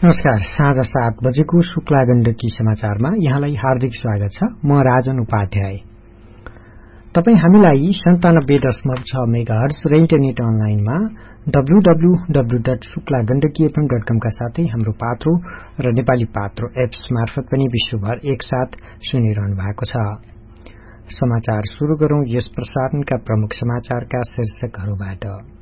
नमस्कार। साँझ 7 बजेको शुक्ला गण्डकी समाचारमा यहाँलाई हार्दिक स्वागत छ। म राजन उपाध्याय। तपाई हामीलाई 97.6 मेगाहर्ज र इन्टरनेट अनलाइनमा www.शुक्लागण्डकीfm.com का साथै हाम्रो पात्रो र नेपाली पात्रो एप्स मार्फत पनि विश्वभर एकसाथ सुनिरहनु भएको छ। समाचार शुरू गरौं यस प्रसारणका प्रमुख समाचारका शीर्षकहरूबाट।